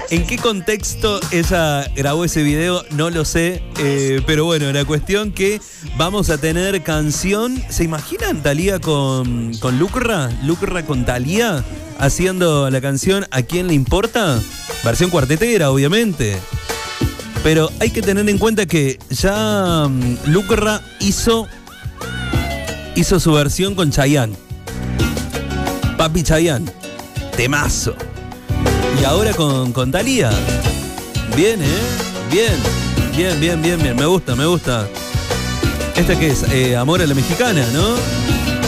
¿En qué contexto ella grabó ese video? No lo sé, pero bueno, la cuestión que vamos a tener canción. ¿Se imaginan Thalía con Lucra? Lucra con Thalía haciendo la canción ¿A quién le importa? Versión cuartetera, obviamente. Pero hay que tener en cuenta que ya Lucra hizo su versión con Chayanne. Papi Chayanne. Temazo. Y ahora con Thalía. Bien, Bien. Me gusta. ¿Esta qué es? Amor a la mexicana, ¿no?